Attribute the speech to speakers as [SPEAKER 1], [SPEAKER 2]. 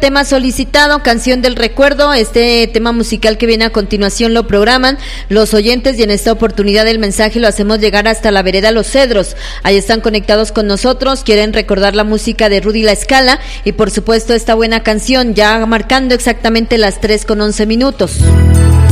[SPEAKER 1] tema solicitado, Canción del Recuerdo. Este tema musical que viene a continuación lo programan los oyentes y en esta oportunidad el mensaje lo hacemos llegar hasta la vereda Los Cedros. Ahí están conectados con nosotros, quieren recordar la música de Rudy La Scala y por supuesto esta buena canción, ya marcando exactamente las 3:11.